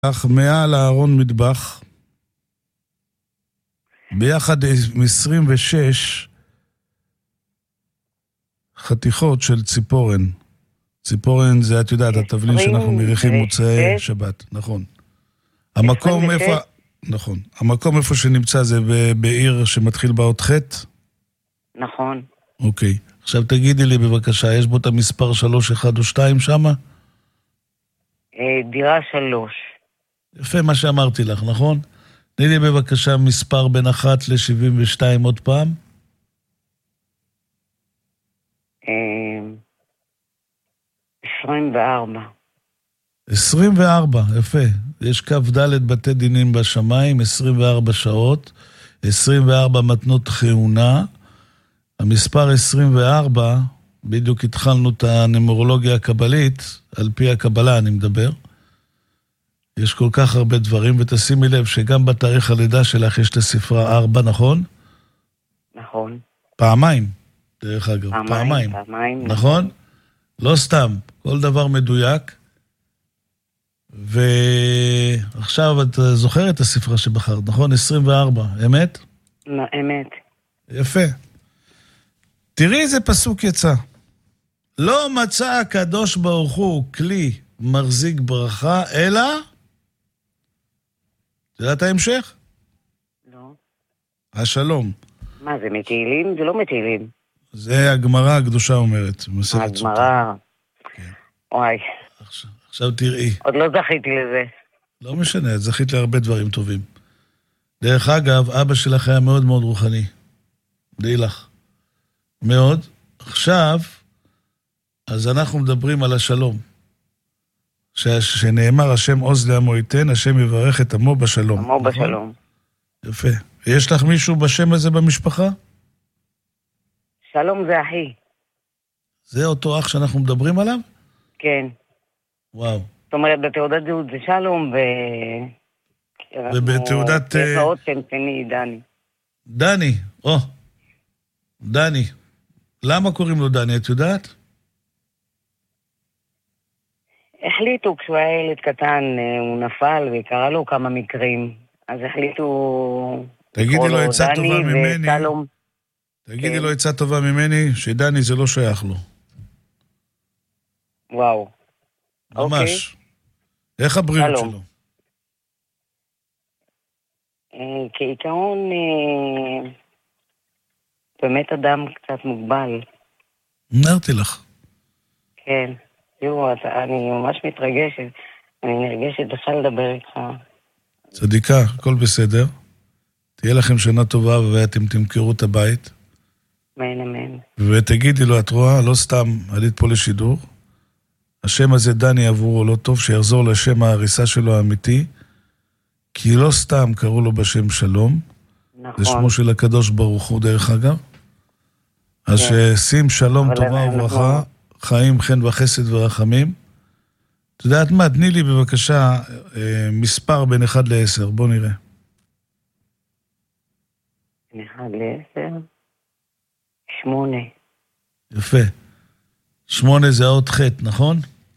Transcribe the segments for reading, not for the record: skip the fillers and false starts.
כך מעל הארון מטבח, ביחד עם 26 חתיכות של ציפורן. ציפורן זה, את יודעת, התבלין שאנחנו מריחים מוצאי שבת, נכון. המקום איפה, נכון, המקום איפה שנמצא זה בעיר שמתחיל באות חטא? נכון. אוקיי, עכשיו תגידי לי בבקשה, יש בו את המספר 3, 1 או 2 שמה? דירה 3. יפה מה שאמרתי לך, נכון? תני לי בבקשה מספר בין 1 ל-72 עוד פעם. 24. 24, יפה. יש קו ד' בתי דינים בשמיים, 24 שעות, 24 מתנות חיונה. המספר 24, בדיוק התחלנו את הנומרולוגיה הקבלית, על פי הקבלה אני מדבר. יש כל כך הרבה דברים, ותשימי לב שגם בתאריך הלידה שלך יש את הספרה 4, נכון? נכון. פעמיים, דרך אגב, פעמיים. נכון? לא סתם, כל דבר מדויק. ועכשיו את זוכרת את הספרה שבחרת, נכון? 24, אמת? אמת. יפה. תראי איזה פסוק יצא. לא מצא הקדוש ברוך הוא כלי מחזיק ברכה, אלא... יודעת ההמשך? לא. השלום. מה, זה מתהילים? זה לא מתהילים. זה הגמרא הקדושה אומרת. הגמרא. כן. וואי. עכשיו תראי. עוד לא זכיתי לזה. לא משנה, זכית להרבה דברים טובים. דרך אגב, אבא שלך היה מאוד מאוד רוחני. די לך. מאוד. עכשיו, אז אנחנו מדברים על השלום. שנאמר, השם עוז לעמו ייתן, השם יברך את עמו בשלום. עמו בשלום. יפה. יש לך מישהו בשם הזה במשפחה? שלום זה אחי. זה אותו אח שאנחנו מדברים עליו? כן. וואו. זאת אומרת, בתעודת זהות זה שלום, ובתעודת... באות שני, דני. דני, דני. למה קוראים לו דני, את יודעת? החליטו, כשהוא היה ילד קטן, הוא נפל וקרה לו כמה מקרים. אז החליטו... תגידי לו עצה טובה ממני. ושלום. תגידי לו עצה טובה ממני, שדני זה לא שייך לו. וואו. ממש. איך הבריאות שלו? כעיקרון, באמת אדם קצת מוגבל. אמרתי לך. כן. תראו, אני ממש מתרגשת. אני נרגשת בכלל לדבר איתך. צדיקה, הכל בסדר. תהיה לכם שנה טובה ואתם תמכרו את הבית. אמן, אמן. ותגידי לו, את רואה, לא סתם עלית פה לשידור. השם הזה דני עבורו לא טוב, שיחזור לשם ההריסה שלו האמיתי, כי לא סתם קראו לו בשם שלום. נכון. זה שמו של הקדוש ברוך הוא דרך אגב. אז ששים שלום טובה וברכה, חיים, חן וחסד ורחמים. את יודעת מה, תני לי בבקשה מספר בין 1 ל-10, בוא נראה. בין 1 ל-10? 8. יפה. 8 זה האות חטא, נכון?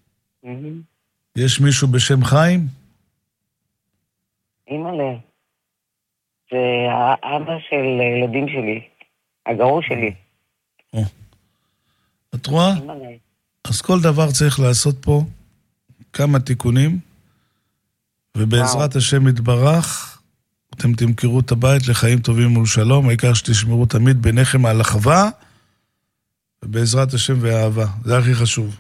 יש מישהו בשם חיים? אימא'לה. זה האבא של ילדים שלי. הגרוש שלי. את רואה? אז כל דבר צריך לעשות פה כמה תיקונים, ובעזרת השם יתברך, אתם תמכרו את הבית לחיים טובים ולשלום, העיקר שתשמרו תמיד ביניכם על אחווה, ובעזרת השם והאהבה. זה הכי חשוב.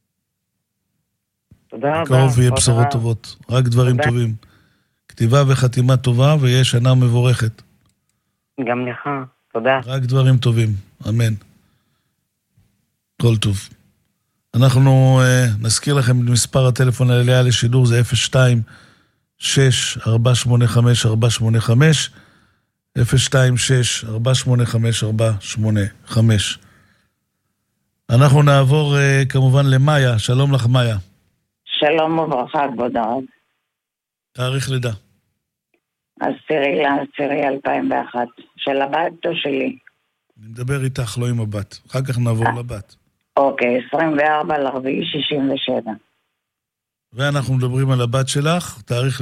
תודה רבה. בקרוב יהיה בשורות טובות, רק דברים טובים. כתיבה וחתימה טובה, ויהיה שנה מבורכת. גם לך, תודה. רק דברים טובים, אמן. כל טוב. אנחנו נזכיר לכם את מספר הטלפון העלייה לשידור, זה 026-485-485, 026-485-485. אנחנו נעבור כמובן למאיה, שלום לך מאיה. שלום וברכה, כבוד הרב. תאריך לידה. 10/10/2001, של הבת או שלי? אני מדבר איתך, לא עם הבת. אחר כך נעבור לבת. אוקיי, 24/4/67. ואנחנו מדברים על הבת שלך, תאריך